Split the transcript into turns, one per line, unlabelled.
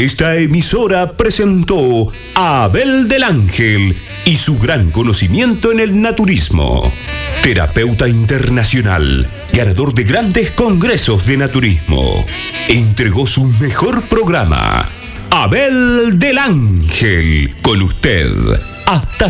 Esta emisora presentó a Abel del Ángel y su gran conocimiento en el naturismo. Terapeuta internacional, ganador de grandes congresos de naturismo. Entregó su mejor programa. Abel del Ángel, con usted, hasta